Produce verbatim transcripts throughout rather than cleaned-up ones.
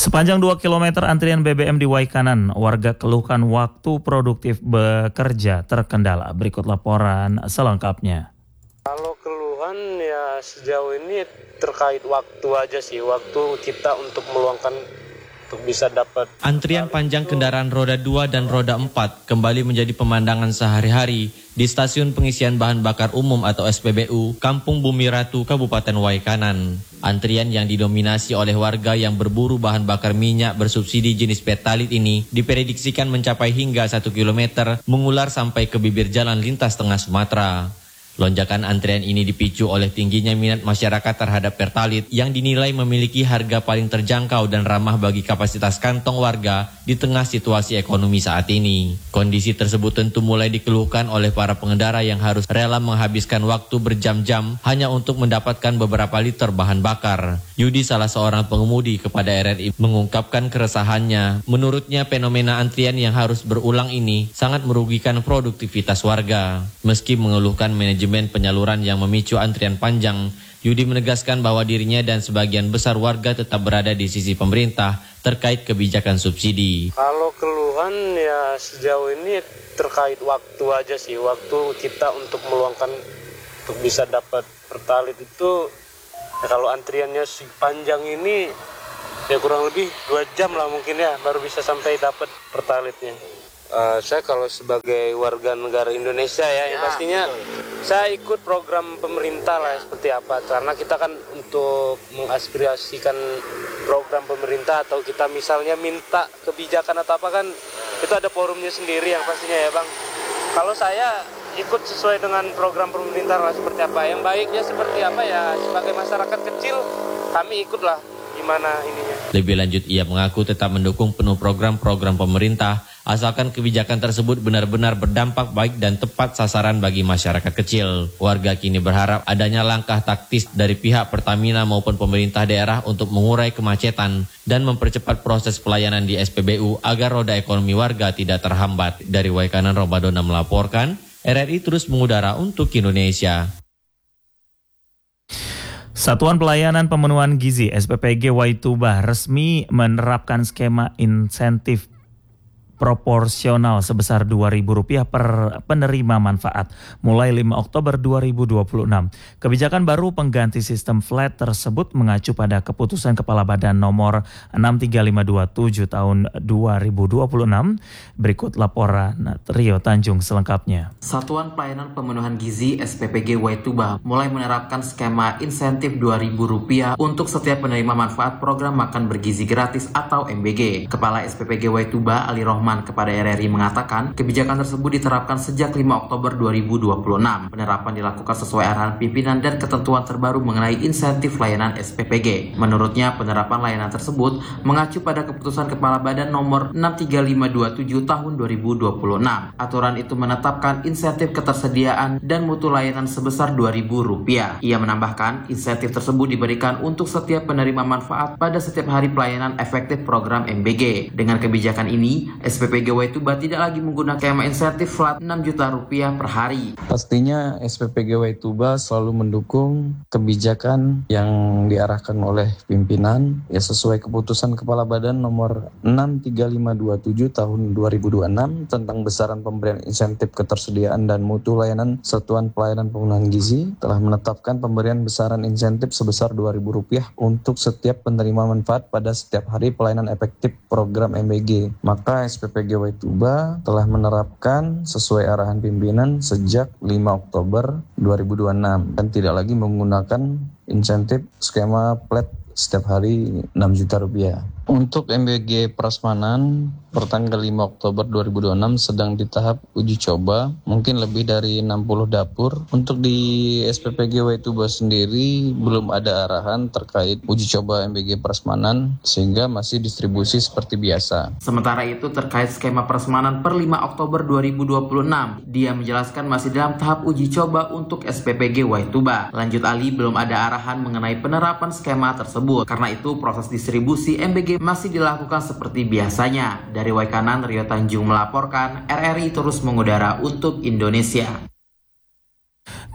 Sepanjang dua kilometer antrian B B M di Waikanan, warga keluhkan waktu produktif bekerja terkendala. Berikut laporan selengkapnya. Kalau keluhan ya sejauh ini terkait waktu aja sih, waktu kita untuk meluangkan untuk bisa dapat. Antrian panjang kendaraan roda dua dan roda empat kembali menjadi pemandangan sehari-hari di stasiun pengisian bahan bakar umum atau S P B U Kampung Bumi Ratu, Kabupaten Waikanan. Antrian yang didominasi oleh warga yang berburu bahan bakar minyak bersubsidi jenis Pertalite ini diprediksikan mencapai hingga satu kilometer, mengular sampai ke bibir jalan lintas tengah Sumatera. Lonjakan antrian ini dipicu oleh tingginya minat masyarakat terhadap Pertalite yang dinilai memiliki harga paling terjangkau dan ramah bagi kapasitas kantong warga di tengah situasi ekonomi saat ini. Kondisi tersebut tentu mulai dikeluhkan oleh para pengendara yang harus rela menghabiskan waktu berjam-jam hanya untuk mendapatkan beberapa liter bahan bakar. Yudi, salah seorang pengemudi kepada R R I, mengungkapkan keresahannya. Menurutnya fenomena antrian yang harus berulang ini sangat merugikan produktivitas warga. Meski mengeluhkan manajemen penyaluran yang memicu antrian panjang, Yudi menegaskan bahwa dirinya dan sebagian besar warga tetap berada di sisi pemerintah terkait kebijakan subsidi. Kalau keluhan ya sejauh ini terkait waktu aja sih, waktu kita untuk meluangkan untuk bisa dapat Pertalite itu ya, kalau antriannya si panjang ini ya kurang lebih dua jam lah mungkin ya baru bisa sampai dapat Pertalite-nya. Uh, saya kalau sebagai warga negara Indonesia ya, ya yang pastinya betul. Saya ikut program pemerintah lah seperti apa, karena kita kan untuk mengaspirasikan program pemerintah atau kita misalnya minta kebijakan atau apa kan itu ada forumnya sendiri yang pastinya ya Bang. Kalau saya ikut sesuai dengan program pemerintah lah seperti apa, yang baiknya seperti apa ya, sebagai masyarakat kecil kami ikutlah gimana ininya. Lebih lanjut, ia mengaku tetap mendukung penuh program-program pemerintah asalkan kebijakan tersebut benar-benar berdampak baik dan tepat sasaran bagi masyarakat kecil. Warga kini berharap adanya langkah taktis dari pihak Pertamina maupun pemerintah daerah untuk mengurai kemacetan dan mempercepat proses pelayanan di S P B U agar roda ekonomi warga tidak terhambat. Dari Waikanan, Romadona melaporkan, R R I terus mengudara untuk Indonesia. Satuan Pelayanan Pemenuhan Gizi S P P G Waituba resmi menerapkan skema insentif proporsional sebesar dua ribu rupiah per penerima manfaat mulai lima Oktober dua ribu dua puluh enam. Kebijakan baru pengganti sistem flat tersebut mengacu pada keputusan Kepala Badan nomor enam tiga lima dua tujuh tahun dua ribu dua puluh enam. Berikut laporan Rio Tanjung selengkapnya. Satuan Pelayanan Pemenuhan Gizi S P P G Waituba mulai menerapkan skema insentif dua ribu rupiah untuk setiap penerima manfaat program makan bergizi gratis atau M B G. Kepala S P P G Waituba Ali Rohman kepada R R I mengatakan kebijakan tersebut diterapkan sejak lima Oktober dua ribu dua puluh enam. Penerapan dilakukan sesuai arahan pimpinan dan ketentuan terbaru mengenai insentif layanan S P P G. Menurutnya penerapan layanan tersebut mengacu pada keputusan Kepala Badan nomor enam tiga lima dua tujuh tahun dua ribu dua puluh enam. Aturan itu menetapkan insentif ketersediaan dan mutu layanan sebesar dua ribu rupiah. Ia menambahkan insentif tersebut diberikan untuk setiap penerima manfaat pada setiap hari pelayanan efektif program M B G. Dengan kebijakan ini, S P P G Waituba tidak lagi menggunakan skema insentif flat enam juta rupiah per hari. Pastinya S P P G Waituba selalu mendukung kebijakan yang diarahkan oleh pimpinan ya sesuai keputusan Kepala Badan nomor enam tiga lima dua tujuh tahun dua ribu dua puluh enam tentang besaran pemberian insentif ketersediaan dan mutu layanan Satuan Pelayanan Pemenuhan Gizi telah menetapkan pemberian besaran insentif sebesar dua ribu rupiah untuk setiap penerima manfaat pada setiap hari pelayanan efektif program M B G. Maka S P P G Waituba telah menerapkan sesuai arahan pimpinan sejak lima Oktober dua ribu dua puluh enam dan tidak lagi menggunakan insentif skema flat setiap hari enam juta rupiah. Untuk M B G Prasmanan pertanggal lima Oktober dua ribu dua puluh enam sedang di tahap uji coba, mungkin lebih dari enam puluh dapur. Untuk di S P P G Waituba sendiri belum ada arahan terkait uji coba M B G Prasmanan sehingga masih distribusi seperti biasa. Sementara itu terkait skema prasmanan per lima Oktober dua ribu dua puluh enam, dia menjelaskan masih dalam tahap uji coba untuk S P P G Waituba. Lanjut Ali, belum ada arahan mengenai penerapan skema tersebut. Karena itu proses distribusi M B G masih dilakukan seperti biasanya. Dari Waikanan, Rio Tanjung melaporkan, R R I terus mengudara untuk Indonesia.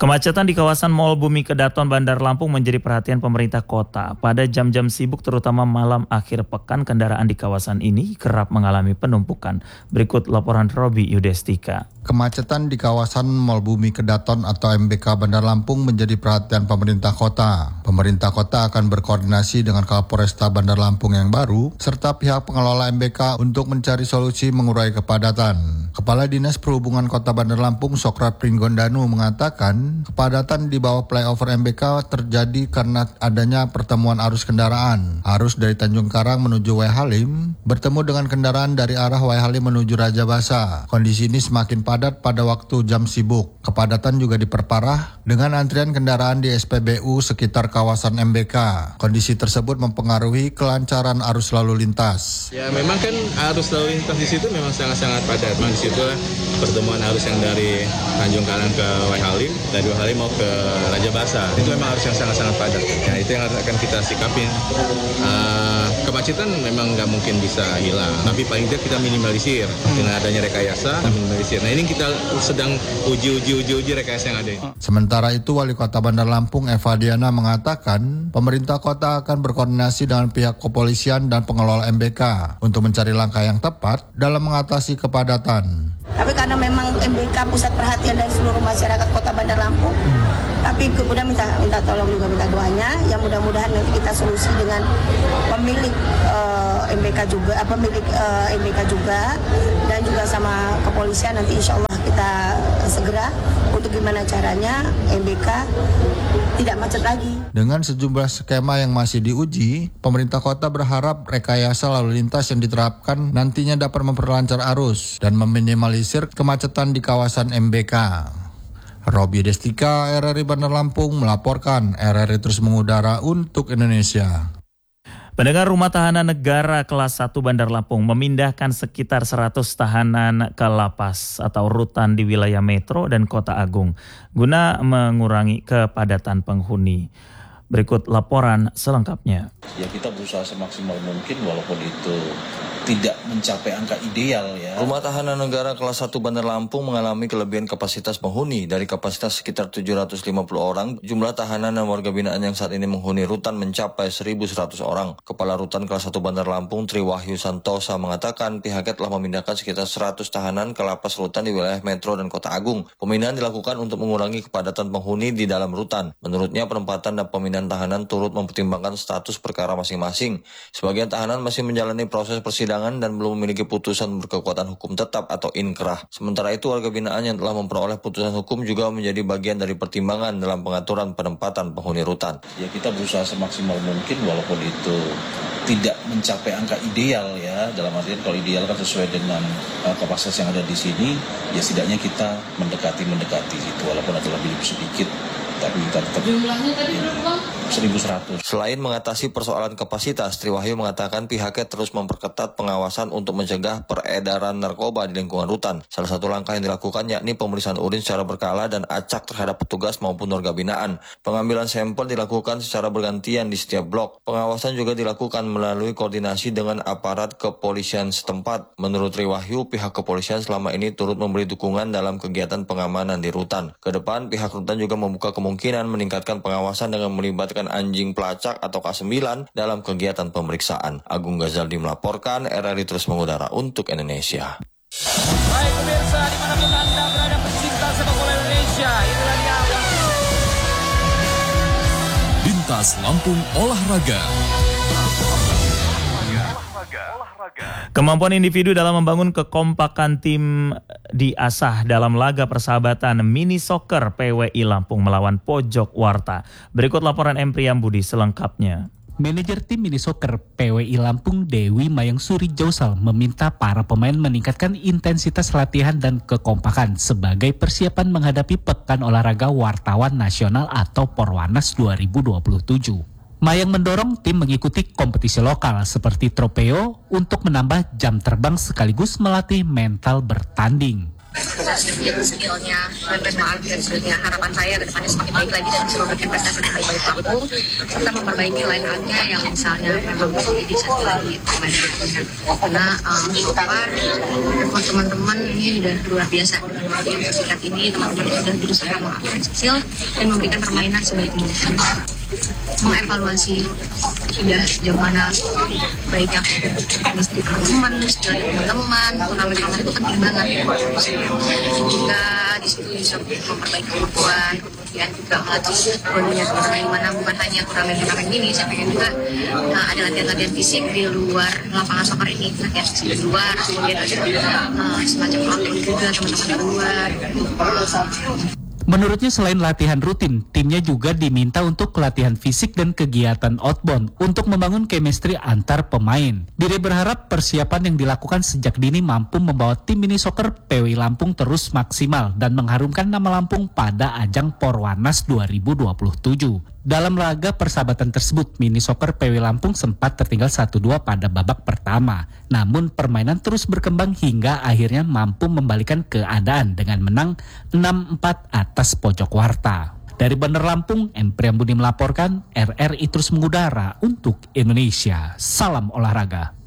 Kemacetan di kawasan Mall Bumi Kedaton Bandar Lampung menjadi perhatian pemerintah kota. Pada jam-jam sibuk terutama malam akhir pekan, kendaraan di kawasan ini kerap mengalami penumpukan. Berikut laporan Robi Yudestika. Kemacetan di kawasan Mall Bumi Kedaton atau M B K Bandar Lampung menjadi perhatian pemerintah kota. Pemerintah kota akan berkoordinasi dengan Kapolresta Bandar Lampung yang baru serta pihak pengelola M B K untuk mencari solusi mengurai kepadatan. Kepala Dinas Perhubungan Kota Bandar Lampung Sokrat Pringgondanu mengatakan kepadatan di bawah flyover M B K terjadi karena adanya pertemuan arus kendaraan. Arus dari Tanjung Karang menuju Waihalim bertemu dengan kendaraan dari arah Waihalim menuju Raja Basa. Kondisi ini semakin padat pada waktu jam sibuk. Kepadatan juga diperparah dengan antrian kendaraan di S P B U sekitar kawasan M B K. Kondisi tersebut mempengaruhi kelancaran arus lalu lintas. Ya memang kan arus lalu lintas di situ memang sangat-sangat padat. Memang di situ pertemuan arus yang dari Tanjung Karang ke Waihalim, dari Waihalim mau ke Raja Basa. Itu memang arus yang sangat-sangat padat. Ya itu yang akan kita sikapin. Uh, kemacetan memang nggak mungkin bisa hilang, tapi paling tidak kita minimalisir dengan adanya rekayasa, minimalisir. Nah ini kita sedang uji-uji-uji-uji rekayasa yang ada ini. Sementara itu Wali Kota Bandar Lampung Eva Diana mengatakan pemerintah kota akan berkoordinasi dengan pihak kepolisian dan pengelola M B K untuk mencari langkah yang tepat dalam mengatasi kepadatan. Tapi karena memang M B K pusat perhatian dari seluruh masyarakat Kota Bandar Lampung, tapi kemudian minta minta tolong juga minta doanya, yang mudah-mudahan nanti kita solusi dengan pemilik uh, M B K juga, apa pemilik uh, M B K juga, dan juga sama kepolisian nanti insya Allah kita segera untuk gimana caranya M B K tidak macet lagi. Dengan sejumlah skema yang masih diuji, pemerintah kota berharap rekayasa lalu lintas yang diterapkan nantinya dapat memperlancar arus dan meminimalisir kemacetan di kawasan M B K. Robi Destika, R R I Bandar Lampung melaporkan. R R I terus mengudara untuk Indonesia. Pendengar, Rumah Tahanan Negara kelas satu Bandar Lampung memindahkan sekitar seratus tahanan ke lapas atau rutan di wilayah Metro dan Kota Agung guna mengurangi kepadatan penghuni. Berikut laporan selengkapnya. Ya kita berusaha semaksimal mungkin walaupun itu tidak mencapai angka ideal ya. Rumah Tahanan Negara kelas satu Bandar Lampung mengalami kelebihan kapasitas penghuni. Dari kapasitas sekitar tujuh ratus lima puluh orang, jumlah tahanan dan warga binaan yang saat ini menghuni rutan mencapai seribu seratus orang. Kepala Rutan kelas satu Bandar Lampung Tri Wahyu Santosa mengatakan pihaknya telah memindahkan sekitar seratus tahanan ke lapas rutan di wilayah Metro dan Kota Agung. Pemindahan dilakukan untuk mengurangi kepadatan penghuni di dalam rutan. Menurutnya penempatan dan pemindahan tahanan turut mempertimbangkan status perkara masing-masing. Sebagian tahanan masih menjalani proses persidangan dan belum memiliki putusan berkekuatan hukum tetap atau inkrah. Sementara itu warga binaan yang telah memperoleh putusan hukum juga menjadi bagian dari pertimbangan dalam pengaturan penempatan penghuni rutan. Ya kita berusaha semaksimal mungkin walaupun itu tidak mencapai angka ideal ya. Dalam artian kalau ideal kan sesuai dengan uh, kapasitas yang ada di sini, ya setidaknya kita mendekati-mendekati itu walaupun ada lebih sedikit. Tapi kita tetap jumlahnya tadi berapa? seribu seratus. Selain mengatasi persoalan kapasitas, Tri Wahyu mengatakan pihaknya terus memperketat pengawasan untuk mencegah peredaran narkoba di lingkungan rutan. Salah satu langkah yang dilakukan yakni pemeriksaan urin secara berkala dan acak terhadap petugas maupun warga binaan. Pengambilan sampel dilakukan secara bergantian di setiap blok. Pengawasan juga dilakukan melalui koordinasi dengan aparat kepolisian setempat. Menurut Tri Wahyu, pihak kepolisian selama ini turut memberi dukungan dalam kegiatan pengamanan di rutan. Kedepan, pihak rutan juga membuka kemungkinan meningkatkan pengawasan dengan melibatkan anjing pelacak atau K sembilan dalam kegiatan pemeriksaan. Agung Ghazaldi melaporkan, R R I terus mengudara untuk Indonesia. Baik pemirsa, dimanapun Anda berada pecinta sepak bola Indonesia, inilah dia Lintas Lampung Olahraga. Kemampuan individu dalam membangun kekompakan tim diasah dalam laga persahabatan mini soccer P W I Lampung melawan Pojok Warta. Berikut laporan M. Priyambudi selengkapnya. Manajer tim mini soccer P W I Lampung Dewi Mayang Suri Jausal meminta para pemain meningkatkan intensitas latihan dan kekompakan sebagai persiapan menghadapi Pekan Olahraga Wartawan Nasional atau Porwanas dua ribu dua puluh tujuh. Mayang mendorong tim mengikuti kompetisi lokal seperti Tropeo untuk menambah jam terbang sekaligus melatih mental bertanding. skillnya dan prestasi dan skillnya. Harapan saya ke depannya semakin baik lagi dan bisa memberikan prestasi yang lebih baik Lampung serta memperbaiki line up-nya yang misalnya memang masih jadi satu lagi pemain berikutnya. Karena um, so far teman-teman ini sudah luar biasa dengan waktu yang singkat ini. Teman-teman sudah berusaha mengapresiasi skill dan memberikan permainan sebaik mungkin, mengevaluasi sudah sejauh mana baiknya chemistry teman-teman, skill teman-teman, turnamen-turnamen itu penting banget. Juga di situ bisa memperbaiki kemampuan, kemudian juga melatih dunia turnamen di mana bukan hanya turnamen-turnamen ini, saya pengen juga uh, ada latihan-latihan fisik di luar lapangan soccer ini, latihan fisik di luar, kemudian ada uh, semacam outdoor juga teman-teman di luar. Menurutnya selain latihan rutin, timnya juga diminta untuk latihan fisik dan kegiatan outbound untuk membangun chemistry antar pemain. Diri berharap persiapan yang dilakukan sejak dini mampu membawa tim mini soccer P W I Lampung terus maksimal dan mengharumkan nama Lampung pada ajang Porwanas dua ribu dua puluh tujuh. Dalam laga persahabatan tersebut, mini soccer P W I Lampung sempat tertinggal satu dua pada babak pertama. Namun permainan terus berkembang hingga akhirnya mampu membalikan keadaan dengan menang enam empat atas Pojok Warta. Dari Bandar Lampung, M. Priambudi melaporkan, R R I terus mengudara untuk Indonesia. Salam olahraga.